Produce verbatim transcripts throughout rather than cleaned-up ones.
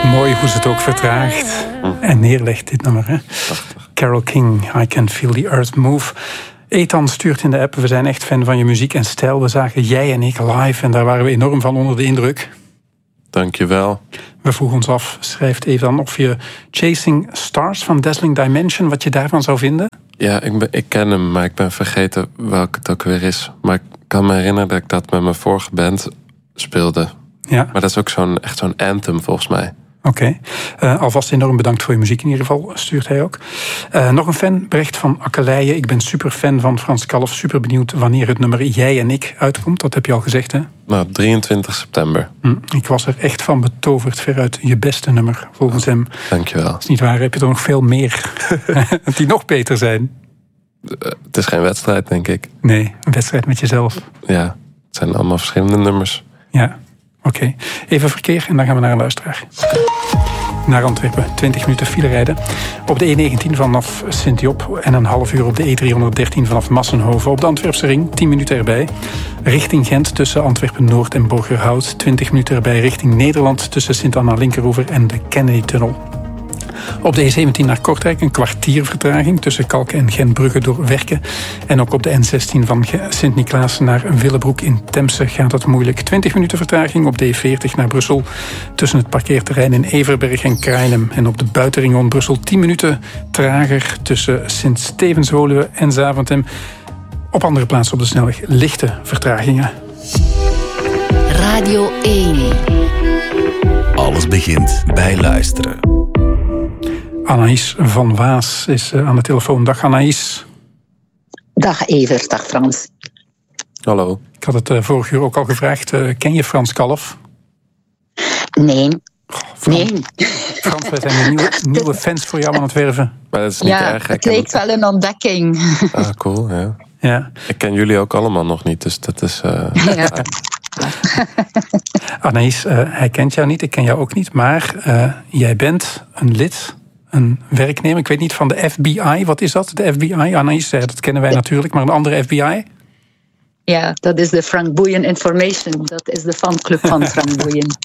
Mooi hoe ze het ook vertraagt en neerlegt, dit nummer. Hè? Carole King, I Can Feel the Earth Move. Ethan stuurt in de app, we zijn echt fan van je muziek en stijl. We zagen jij en ik live en daar waren we enorm van onder de indruk. Dankjewel. We vroegen ons af, schrijft Ethan, of je Chasing Stars van Dazzling Dimension, wat je daarvan zou vinden? Ja, ik, ben, ik ken hem, maar ik ben vergeten welke het ook weer is. Maar ik kan me herinneren dat ik dat met mijn vorige band speelde. Ja. Maar dat is ook zo'n, echt zo'n anthem volgens mij. Oké. Okay. Uh, alvast enorm bedankt voor je muziek in ieder geval, stuurt hij ook. Uh, nog een fan, bericht van Akkeleije. Ik ben super fan van Frans Kalf. Super benieuwd wanneer het nummer Jij en ik uitkomt. Dat heb je al gezegd, hè? Nou, drieëntwintig september. Hm, ik was er echt van betoverd. Veruit je beste nummer, volgens hem. Dankjewel. Dat is niet waar, heb je er nog veel meer die nog beter zijn? Uh, het is geen wedstrijd, denk ik. Nee, een wedstrijd met jezelf. Ja, het zijn allemaal verschillende nummers. Ja. Oké, okay. Even verkeer en dan gaan we naar een luisteraar. Naar Antwerpen, twintig minuten file rijden. Op de E negentien vanaf Sint-Job en een half uur op de E driehonderddertien vanaf Massenhoven. Op de Antwerpse ring, tien minuten erbij. Richting Gent tussen Antwerpen-Noord en Borgerhout. twintig minuten erbij richting Nederland tussen Sint-Anna-Linkeroever en de Kennedy-tunnel. Op de E zeventien naar Kortrijk een kwartier vertraging tussen Kalken en Gentbrugge door Werken. En ook op de N zestien van Sint-Niklaas naar Willebroek in Temse gaat het moeilijk. twintig minuten vertraging op de E veertig naar Brussel tussen het parkeerterrein in Everberg en Krainem. En op de buitenring rond Brussel tien minuten trager tussen Sint-Stevens-Woluwe en Zaventem. Op andere plaatsen op de snelweg lichte vertragingen. Radio één. Alles begint bij luisteren. Anaïs van Waas is aan de telefoon. Dag Anaïs. Dag Evert, dag Frans. Hallo. Ik had het uh, vorig uur ook al gevraagd. Uh, ken je Frans Kalf? Nee. Oh, Frans, nee. Frans, wij zijn nieuwe, nieuwe fans voor jou aan het werven. Maar dat is niet ja, erg. het leek wel een ontdekking. Ah, cool, ja. ja. Ik ken jullie ook allemaal nog niet, dus dat is... Uh, ja. Anaïs, uh, hij kent jou niet, ik ken jou ook niet. Maar uh, jij bent een lid, een werknemer. Ik weet niet, van de F B I. Wat is dat, de F B I? Anaïs, dat kennen wij ja. natuurlijk. Maar een andere F B I? Ja, dat is de Frank Boeien Information. Dat is de fanclub van Frank Boeien.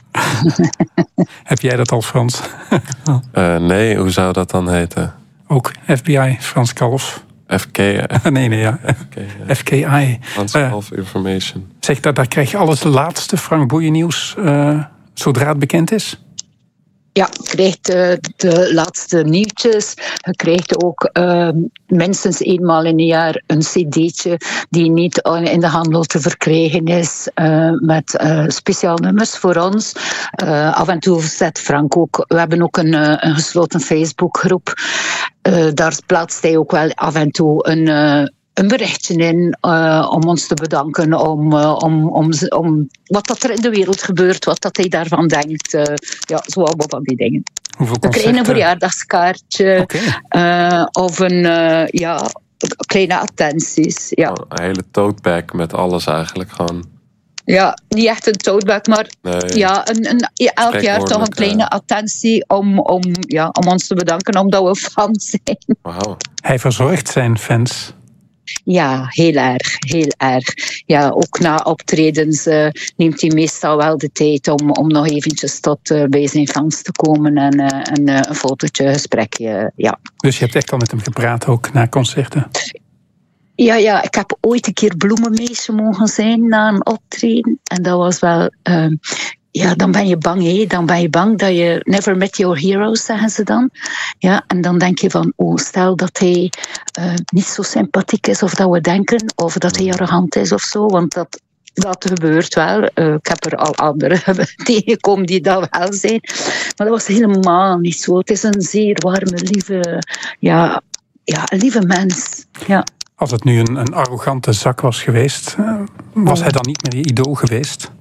Heb jij dat al, Frans? uh, nee, hoe zou dat dan heten? Ook F B I, Frans Kalf. F K I. nee, nee, ja. F K, ja. F K I. Frans Kalf uh, Information. Zeg, daar, daar krijg je alles laatste Frank Boeien nieuws uh, zodra het bekend is? Ja, je krijgt uh, de laatste nieuwtjes. Je krijgt ook uh, minstens eenmaal in een jaar een cd'tje die niet in de handel te verkrijgen is. Uh, met uh, speciaal nummers voor ons. Uh, af en toe zet Frank ook. We hebben ook een, uh, een gesloten Facebookgroep. Uh, daar plaatst hij ook wel af en toe een... Uh, een berichtje in uh, om ons te bedanken om, uh, om, om, om wat dat er in de wereld gebeurt, wat dat hij daarvan denkt. Uh, ja, zo allemaal van die dingen. Hoeveel We krijgen een verjaardagskaartje okay. uh, of een uh, ja, kleine attenties. Ja. Oh, een hele tote bag met alles eigenlijk gewoon. Ja, niet echt een tote bag, maar nee. ja, een, een, ja, elk jaar toch een kleine attentie om, om, ja, om ons te bedanken omdat we fans zijn. Wow. Hij verzorgt zijn fans. Ja, heel erg, heel erg. Ja, ook na optredens uh, neemt hij meestal wel de tijd om, om nog eventjes tot uh, bij zijn fans te komen en, uh, en uh, een fotootje, een gesprekje, ja. Dus je hebt echt al met hem gepraat, ook na concerten? Ja, ja, ik heb ooit een keer bloemenmeisje mogen zijn na een optreden. En dat was wel... Uh, Ja, dan ben je bang, hé. Dan ben je bang dat je never met your heroes, zeggen ze dan. Ja, en dan denk je van, oh, stel dat hij uh, niet zo sympathiek is of dat we denken, of dat hij arrogant is of zo, want dat, dat gebeurt wel. Uh, ik heb er al anderen tegengekomen die dat wel zijn. Maar dat was helemaal niet zo. Het is een zeer warme, lieve, ja, ja, een lieve mens. Ja. Als het nu een, een arrogante zak was geweest, uh, was oh. hij dan niet meer je idool geweest?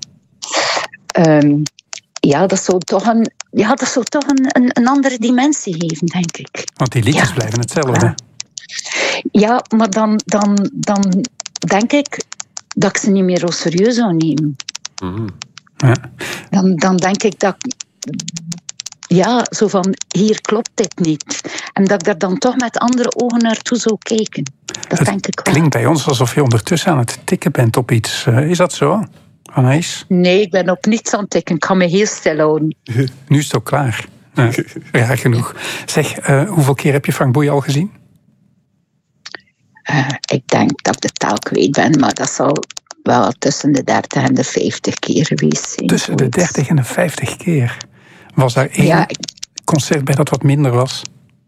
Um, ja, dat zou toch, een, ja, dat zou toch een, een, een andere dimensie geven, denk ik. Want die liedjes ja. blijven hetzelfde. Ja, ja maar dan, dan, dan denk ik dat ik ze niet meer zo serieus zou nemen. Mm-hmm. Ja. Dan, dan denk ik dat... Ja, zo van, hier klopt dit niet. En dat ik daar dan toch met andere ogen naartoe zou kijken. Dat het denk ik wel. Klinkt bij ons alsof je ondertussen aan het tikken bent op iets. Uh, is dat zo? Anaïs? Nee, ik ben op niets aan het tikken. Ik ga me heel stil houden. Nu is het ook klaar. Uh, ja, genoeg. Zeg, uh, hoeveel keer heb je Frank Boeien al gezien? Uh, ik denk dat ik de taal kwijt ben, maar dat zal wel tussen de dertig en de vijftig keer geweest zijn. Tussen de dertig en de vijftig keer? Was daar één ja, ik... concert bij dat wat minder was?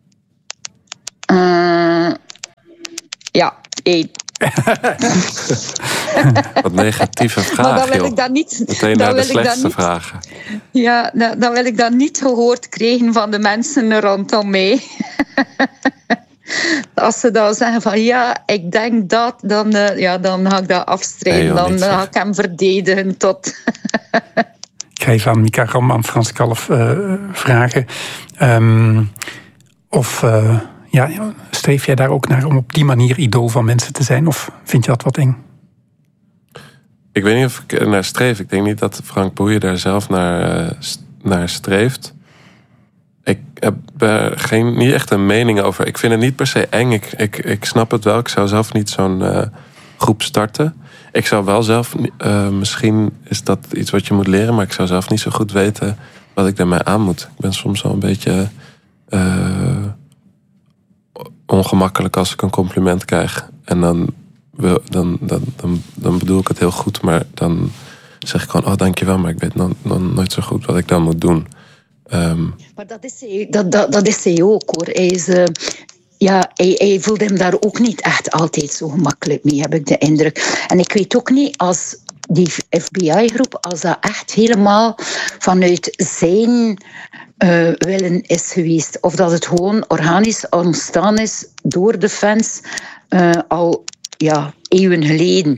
Uh, ja, één. Wat negatieve vraag, maar dan wil joh. ik dat niet, Meteen naar de slechtste niet, vragen. Ja, dan, dan wil ik dat niet gehoord krijgen van de mensen rondom mij. Als ze dan zeggen van ja, ik denk dat, dan, uh, ja, dan ga ik dat afstrijden. Nee, joh, dan ga ik hem verdedigen tot... Ik ga even aan Mika Ram, aan Frans Kalf uh, vragen. Um, of uh, ja, streef jij daar ook naar om op die manier idool van mensen te zijn? Of vind je dat wat eng? Ik weet niet of ik naar streef. Ik denk niet dat Frank Boeien daar zelf naar, uh, naar streeft. Ik heb er geen, niet echt een mening over. Ik vind het niet per se eng. Ik, ik, ik snap het wel. Ik zou zelf niet zo'n uh, groep starten. Ik zou wel zelf... Uh, misschien is dat iets wat je moet leren... maar ik zou zelf niet zo goed weten wat ik daarmee aan moet. Ik ben soms wel een beetje... Uh, ongemakkelijk als ik een compliment krijg. En dan, wil, dan, dan, dan, dan bedoel ik het heel goed... maar dan zeg ik gewoon... oh, dankjewel, maar ik weet dan, dan nooit zo goed wat ik dan moet doen. Um, maar dat is hij, dat, dat, dat is hij ook, hoor. Hij is... Uh... Ja, hij, hij voelde hem daar ook niet echt altijd zo gemakkelijk mee, heb ik de indruk. En ik weet ook niet, als die F B I-groep, als dat echt helemaal vanuit zijn uh, willen is geweest. Of dat het gewoon organisch ontstaan is door de fans uh, al ja, eeuwen geleden.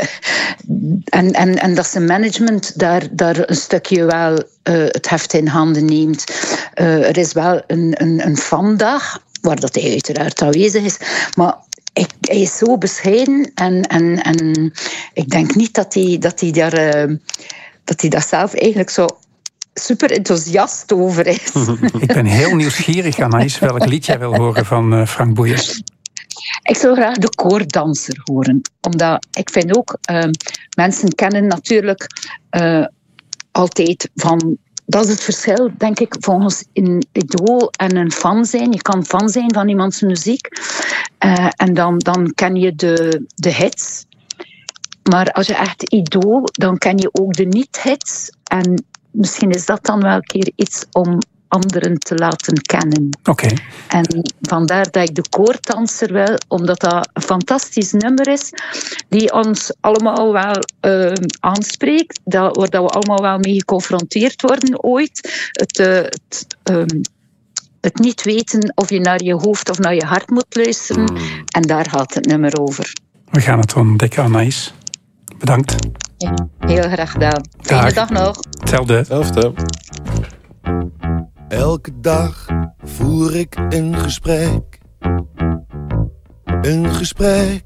en, en, en dat zijn management daar, daar een stukje wel uh, het heft in handen neemt. Uh, er is wel een, een, een fandag... waar dat hij uiteraard aanwezig is. Maar ik, hij is zo bescheiden en, en, en ik denk niet dat hij, dat hij daar uh, dat hij daar zelf eigenlijk zo super enthousiast over is. Ik ben heel nieuwsgierig, Anaïs, welk lied jij wil horen van uh, Frank Boeien. Ik zou graag de koordanser horen. Omdat ik vind ook, uh, mensen kennen natuurlijk uh, altijd van... Dat is het verschil, denk ik, volgens een idool en een fan zijn. Je kan fan zijn van iemands muziek. Uh, en dan, dan ken je de, de hits. Maar als je echt idool, dan ken je ook de niet-hits. En misschien is dat dan wel een keer iets om anderen te laten kennen. Oké. Okay. En vandaar dat ik de koordanser wil, omdat dat een fantastisch nummer is, die ons allemaal wel uh, aanspreekt, dat, waar dat we allemaal wel mee geconfronteerd worden ooit. Het, uh, het, um, het niet weten of je naar je hoofd of naar je hart moet luisteren. Mm. En daar gaat het nummer over. We gaan het ontdekken, Anaïs. Bedankt. Ja, heel graag gedaan. Fijne dag nog. Hetzelfde. Hetzelfde. Elke dag voer ik een gesprek. Een gesprek